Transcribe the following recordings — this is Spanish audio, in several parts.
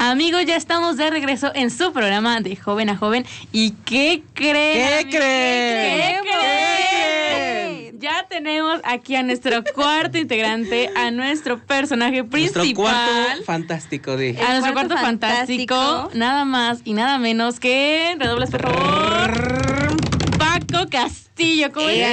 Amigos, ya estamos de regreso en su programa de Joven a Joven. ¿Y qué creen? ¿Qué creen? Ya tenemos aquí a nuestro cuarto integrante, a nuestro personaje principal. Nuestro cuarto fantástico de... A nuestro cuarto fantástico, nada más y nada menos que... Redobles, por favor. Paco Castillo, ¿cómo estás?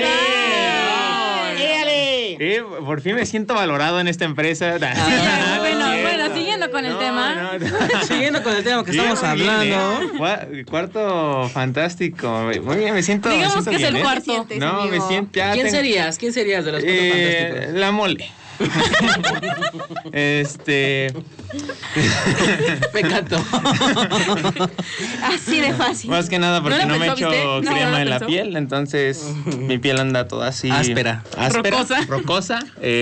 Por fin me siento valorado en esta empresa. Bueno, siguiendo con el tema. Siguiendo con el tema que estamos hablando. Cuarto fantástico. Muy bien, me siento. Digamos que bien, es el cuarto. No, me siento. ¿Quién serías de los cuatro fantásticos? La Mole. Me encantó. Así de fácil. Más que nada porque no me pensó, echo ¿viste? crema No en la pensó. piel, entonces mi piel anda toda así Áspera. Rocosa.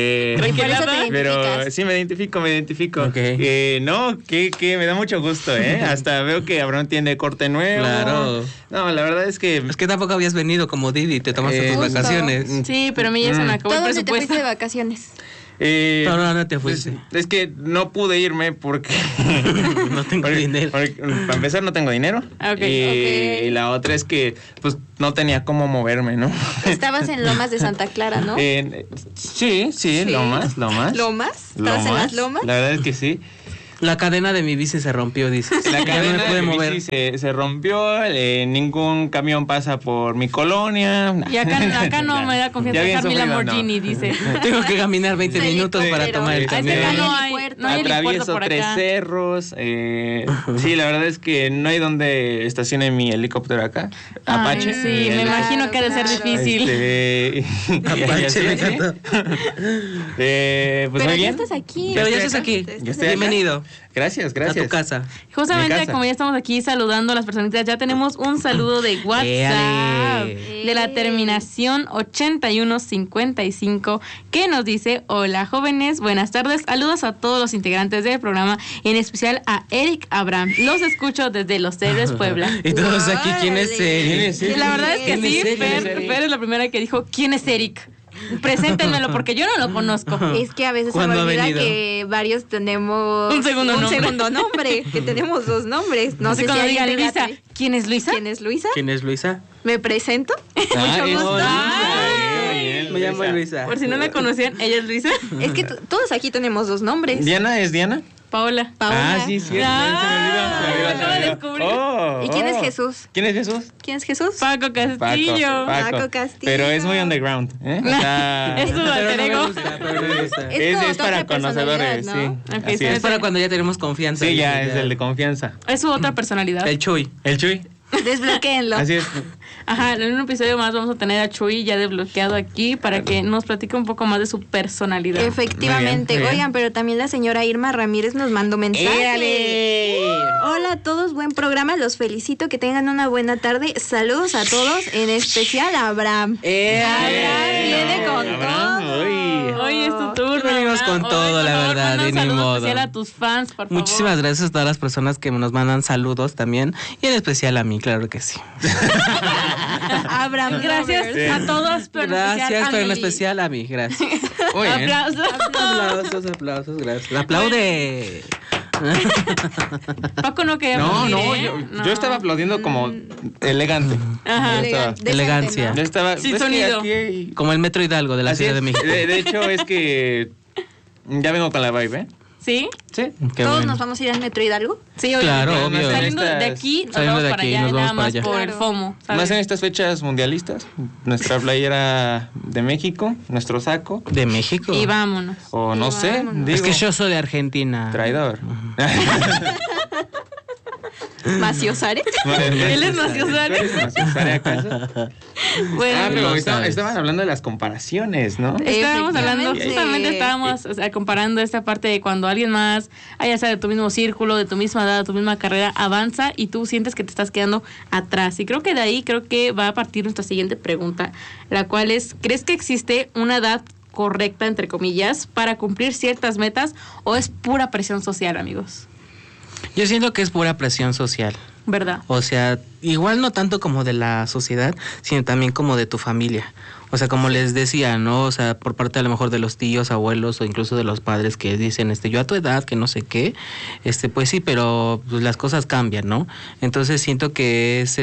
Pero sí me identifico. Okay. No, que me da mucho gusto, hasta veo que Abraham tiene corte nuevo. Claro. No, la verdad es que tampoco habías venido como Didi, te tomaste tus vacaciones. Sí, pero a mí ya se me acabó el ¿Todo se te presupuesto. fuiste de vacaciones? No te fuiste. Es que no pude irme porque No tengo dinero. para empezar no tengo dinero. Okay. Y la otra es que pues no tenía cómo moverme, ¿no? Estabas en Lomas de Santa Clara, ¿no? Sí, Lomas. ¿Lomas? ¿Estabas en las Lomas? La verdad es que sí. La cadena de mi bici se rompió, dices. La Ya no me cadena pude de mover. bici se rompió, ningún camión pasa por mi colonia. Y acá no me da confianza Ya bien dejar mi sufrido, Lamborghini, no. dice. Tengo que caminar 20 Sí, minutos para pero- tomar el Ahí camión. Acá está. no hay helipuerto Atravieso por 3 acá. cerros. Sí, la verdad es que no hay donde estacione mi helicóptero acá. Ay, Apache. sí, me imagino que ha de ser Claro. difícil. Apache, me encantó. Pues Pero muy ya bien. estás aquí. Pero ya estoy estás acá. aquí. Ya estoy acá. Bienvenido Gracias. a tu casa. Justamente Mi casa. como ya estamos aquí saludando a las personitas, ya tenemos un saludo de WhatsApp Éale. de la terminación 8155 que nos dice: hola jóvenes, buenas tardes, saludos a todos los integrantes del programa, en especial a Eric Abraham, los escucho desde Los Héroes, Puebla. Y todos aquí, ¿quién es Órale. él? ¿Quién es él? La verdad es que ¿Quién sí, es él? Fer es la primera que dijo: ¿quién es Eric? Preséntenmelo porque yo no lo conozco. Es que a veces se me ¿Cuándo ha olvida venido? que varios tenemos Un segundo nombre, que tenemos dos nombres. No Así sé si cuando digan alguien Luisa, ¿quién es Luisa? ¿Quién es Luisa? ¿Quién es Luisa? ¿Me presento? Mucho gusto. Me llamo Luisa. Por si no la conocían, ella es Luisa. Es que todos aquí tenemos dos nombres. ¿Diana es Diana? Paola. Paola. Sí, sí. Ah, lo acabo de descubrir. ¿Y quién es Jesús? ¿Quién es Jesús? ¿Quién es Jesús? Paco Castillo. Paco Castillo. Pero es muy underground, ¿eh? O sea, Es tu alter ego. Pero no me gusta. Es como es para toque conocedores, personalidad, sí. ¿no? Ok, Así sí, Es es. para cuando ya tenemos confianza. Sí, ya es el de confianza. Es su otra personalidad. El Chuy. El Chuy. Desbloquéenlo. Así es. Ajá, en un episodio más vamos a tener a Chuy ya desbloqueado aquí para que nos platique un poco más de su personalidad. Efectivamente. Muy bien. Oigan, pero también la señora Irma Ramírez nos mandó mensaje. Hola a todos, buen programa, los felicito, que tengan una buena tarde. Saludos a todos, en especial a Abraham. Abraham viene con Abraham, todo. uy. Hoy es tu turno. Venimos Abraham. con todo, Hoy, por la favor, verdad, manda un y ni saludo modo. especial a tus fans, por favor. Muchísimas gracias a todas las personas que nos mandan saludos también. Y en especial a mí, claro que sí. Abraham, Gracias Sí. a todos, pero Gracias, pero en en especial a mí, gracias. Muy bien. Aplausos. Aplausos, gracias. Aplaude. Paco no quería No, aplaudir, no, ¿eh? yo estaba aplaudiendo como elegante. Ajá. Yo estaba- Decente, Elegancia. ¿no? Yo estaba. Sin es que sonido. aquí- Como el Metro Hidalgo de la así Ciudad es. de México. De hecho, es que ya vengo con la vibe, ¿eh? ¿Sí? Sí. Qué ¿Todos bueno. nos vamos a ir al Metro Hidalgo? Sí, oye, Claro, pero obvio. Saliendo de Estas- aquí, nos saliendo vamos de para aquí, allá, nos nada vamos para más allá. por el Claro. FOMO, ¿sabes? Más en estas fechas mundialistas, nuestra playera de México, nuestro saco, De México. Y vámonos. o no Y sé, vámonos. digo, Es que yo soy de Argentina. traidor. ¿Maciosare? Él es Macio Suárez. ¿Tú eres Macio Suárez, acaso? Bueno, Pero lo sabes. estaban hablando de las comparaciones, ¿no? estábamos hablando, Efectivamente. justamente estábamos, o sea, comparando esta parte de cuando alguien más, ya sea de tu mismo círculo, de tu misma edad, de tu misma carrera, avanza y tú sientes que te estás quedando atrás. Y creo que de ahí va a partir nuestra siguiente pregunta, la cual es: ¿crees que existe una edad correcta, entre comillas, para cumplir ciertas metas, o es pura presión social, amigos? Yo siento que es pura presión social. ¿Verdad? O sea, igual no tanto como de la sociedad, sino también como de tu familia. O sea, como les decía, ¿no? O sea, por parte a lo mejor de los tíos, abuelos o incluso de los padres que dicen, yo a tu edad, que no sé qué, pues sí, pero pues, las cosas cambian, ¿no? Entonces siento que es,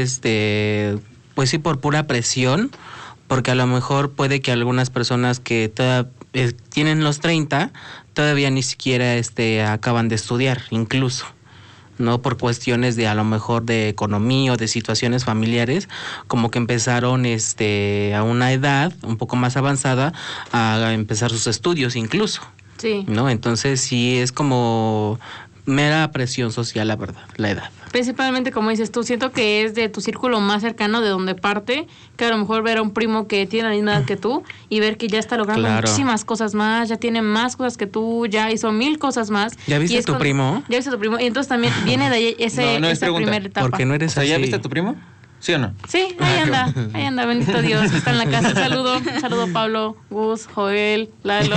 pues sí, por pura presión, porque a lo mejor puede que algunas personas que todavía tienen los 30, todavía ni siquiera, acaban de estudiar, incluso. No por cuestiones de a lo mejor de economía o de situaciones familiares, como que empezaron a una edad un poco más avanzada a empezar sus estudios incluso. Sí. ¿No? Entonces sí es como mera presión social, la verdad, la edad. Principalmente, como dices tú, siento que es de tu círculo más cercano de donde parte, que a lo mejor ver a un primo que tiene la misma edad que tú y ver que ya está logrando muchísimas cosas más, ya tiene más cosas que tú, ya hizo 1000 cosas más. ¿Ya viste a tu primo? Ya viste a tu primo, y entonces también viene de ahí esa primera etapa. ¿Por qué no eres así? ¿Ya viste a tu primo? ¿Sí o no? Sí, ahí anda, bendito Dios, que está en la casa. Saludo Pablo, Gus, Joel, Lalo.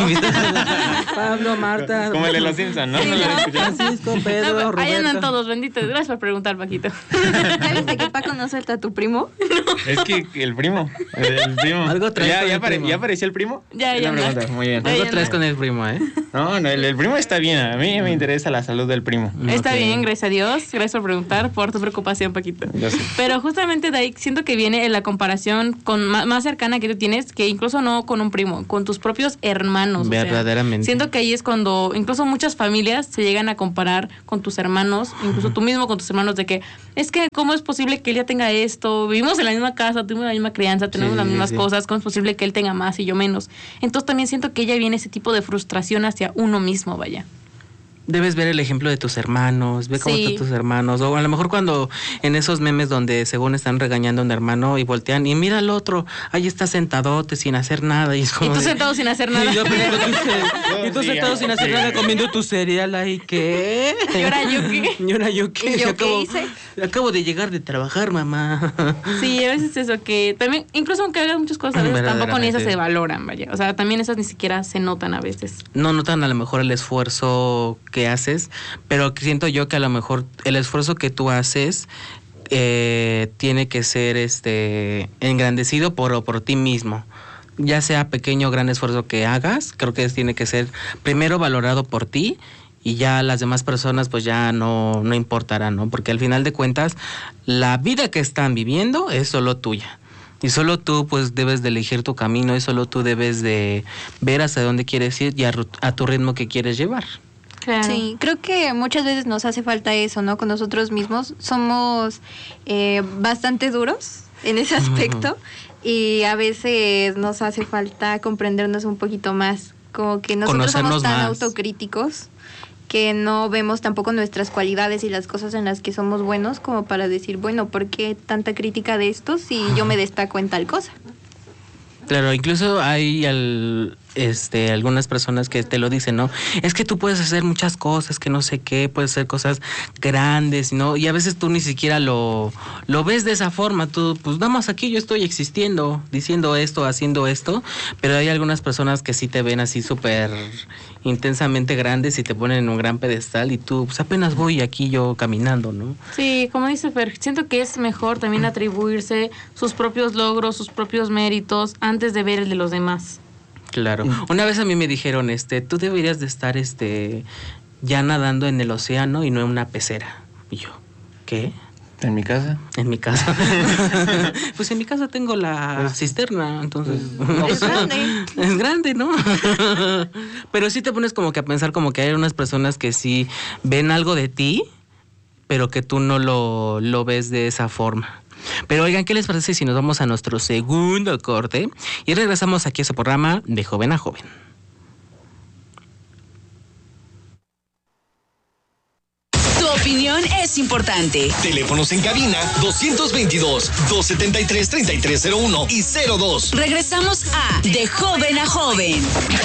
Pablo, Marta. Como el de los Simpsons, ¿no? Sí, Francisco, Pedro, Roberto. Ahí andan todos, benditos. Gracias por preguntar, Paquito. ¿Sabes de que Paco no suelta a tu primo? Es que el primo. Algo traes ¿Ya apareció el primo? Ya pregunta. Muy bien. Algo traes con el primo, ¿eh? No, el primo está bien. A mí me interesa la salud del primo. Está bien, gracias a Dios. Gracias por preguntar, por tu preocupación, Paquito. Yo sí. Pero justamente de ahí siento que viene la comparación con más cercana que tú tienes, que incluso no con un primo, con tus propios hermanos. Verdaderamente. O sea, siento que ahí es cuando incluso muchas familias se llegan a comparar con tus hermanos, incluso tú mismo con tus hermanos, de que es que cómo es posible que él ya tenga esto, vivimos en la misma casa, tuvimos la misma crianza, tenemos las mismas cosas, cómo es posible que él tenga más y yo menos. Entonces también siento que ella viene ese tipo de frustración hacia uno mismo, vaya. Debes ver el ejemplo de tus hermanos, ve cómo están tus hermanos, o a lo mejor cuando en esos memes donde según están regañando a un hermano y voltean y mira al otro, ahí está sentadote sin hacer nada y es como y tú sentado sin hacer nada. Y tú sentado sin hacer nada comiendo tu cereal ahí, ¿qué? ¿Y ahora yo qué? ¿Y ahora yo qué? ¿Y yo qué hice? Acabo de llegar de trabajar, mamá. Sí, a veces eso que también, incluso aunque hagas muchas cosas, a veces tampoco ni esas se valoran, vaya. O sea, también esas ni siquiera se notan a veces. No notan a lo mejor el esfuerzo que haces, pero siento yo que a lo mejor el esfuerzo que tú haces tiene que ser engrandecido por ti mismo. Ya sea pequeño o gran esfuerzo que hagas, creo que tiene que ser primero valorado por ti y ya las demás personas pues ya no importarán, ¿no? Porque al final de cuentas la vida que están viviendo es solo tuya. Y solo tú pues debes de elegir tu camino y solo tú debes de ver hacia dónde quieres ir y a tu ritmo que quieres llevar. Claro. Sí, creo que muchas veces nos hace falta eso, ¿no? Con nosotros mismos somos bastante duros en ese aspecto y a veces nos hace falta comprendernos un poquito más, como que nosotros somos tan autocríticos que no vemos tampoco nuestras cualidades y las cosas en las que somos buenos como para decir, bueno, ¿por qué tanta crítica de esto si yo me destaco en tal cosa? Claro, incluso hay algunas personas que te lo dicen, ¿no? Es que tú puedes hacer muchas cosas, que no sé qué, puedes hacer cosas grandes, ¿no? Y a veces tú ni siquiera lo ves de esa forma, tú, pues nada más aquí yo estoy existiendo, diciendo esto, haciendo esto, pero hay algunas personas que sí te ven así súper intensamente grandes y te ponen en un gran pedestal y tú, pues apenas voy aquí yo caminando, ¿no? Sí, como dice Fer, siento que es mejor también atribuirse sus propios logros, sus propios méritos, antes de ver el de los demás. Claro. Una vez a mí me dijeron, tú deberías de estar, ya nadando en el océano y no en una pecera. Y yo, ¿qué? ¿En mi casa? En mi casa. Pues en mi casa tengo la cisterna, entonces... Es grande. Es grande, ¿no? Pero sí te pones como que a pensar como que hay unas personas que sí ven algo de ti, pero que tú no lo ves de esa forma. Pero oigan, ¿qué les parece si nos vamos a nuestro segundo corte y regresamos aquí a su programa de Joven a Joven? Tu opinión es importante. Teléfonos en cabina 222-273-3301 y 02. Regresamos a De Joven a Joven.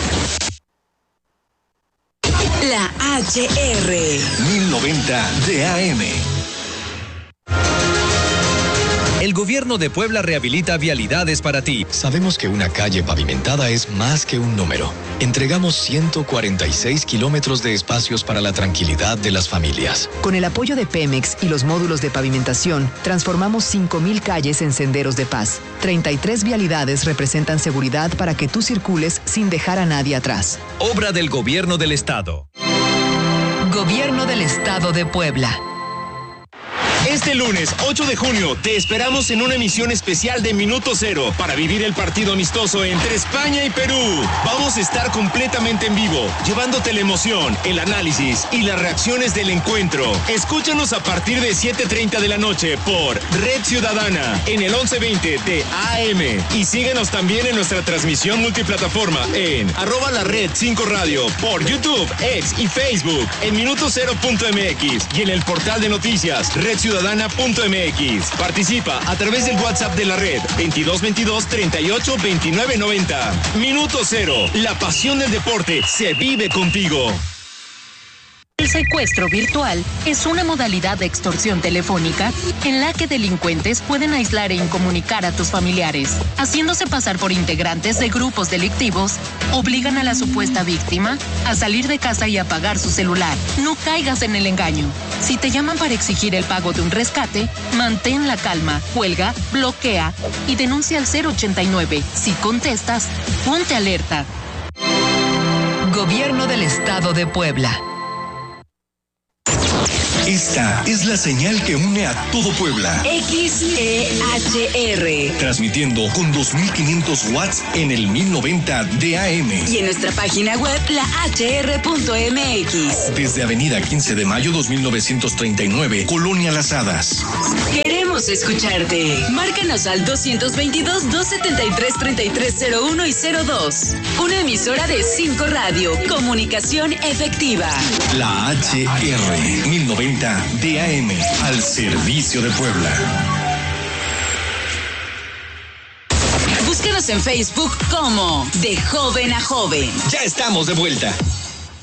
La HR 1090 de AM. El gobierno de Puebla rehabilita vialidades para ti. Sabemos que una calle pavimentada es más que un número. Entregamos 146 kilómetros de espacios para la tranquilidad de las familias. Con el apoyo de Pemex y los módulos de pavimentación, transformamos 5,000 calles en senderos de paz. 33 vialidades representan seguridad para que tú circules sin dejar a nadie atrás. Obra del Gobierno del Estado. Gobierno del Estado de Puebla. Este lunes 8 de junio te esperamos en una emisión especial de Minuto Cero para vivir el partido amistoso entre España y Perú. Vamos a estar completamente en vivo, llevándote la emoción, el análisis y las reacciones del encuentro. Escúchanos a partir de 7:30 de la noche por Red Ciudadana en el 1120 de AM y síguenos también en nuestra transmisión multiplataforma en @lared5radio por YouTube, X y Facebook en minutocero.mx y en el portal de noticias redciudadana.mx. Participa a través del WhatsApp de la red 2222 38 29 90. Minuto Cero, la pasión del deporte se vive contigo. El secuestro virtual es una modalidad de extorsión telefónica en la que delincuentes pueden aislar e incomunicar a tus familiares. Haciéndose pasar por integrantes de grupos delictivos, obligan a la supuesta víctima a salir de casa y apagar su celular. No caigas en el engaño. Si te llaman para exigir el pago de un rescate, mantén la calma, cuelga, bloquea y denuncia al 089. Si contestas, ponte alerta. Gobierno del Estado de Puebla. Esta es la señal que une a todo Puebla. XEHR. Transmitiendo con 2500 watts en el 1090 de AM. Y en nuestra página web, lahr.mx. Desde Avenida 15 de Mayo 2939, Colonia Las Hadas. Queremos escucharte. Márcanos al 222-273-3301 y 02. Una emisora de 5 Radio. Comunicación efectiva. La HR 1090 DAM al servicio de Puebla. Búscanos en Facebook como De Joven a Joven. Ya estamos de vuelta.